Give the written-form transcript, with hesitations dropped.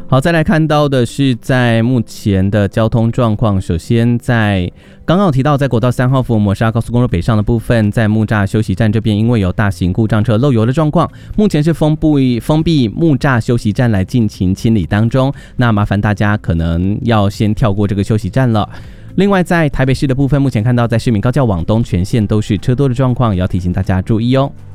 好，再来看到的是在目前的交通状况。首先在刚刚有提到，在国道3号福尔摩沙高速公路北上的部分，在木栅休息站这边，因为有大型故障车漏油的状况，目前是封闭木栅休息站来进行清理当中。那麻烦大家可能要先跳过这个休息站了。另外，在台北市的部分，目前看到在市民高架往东全线都是车多的状况，也要提醒大家注意哦。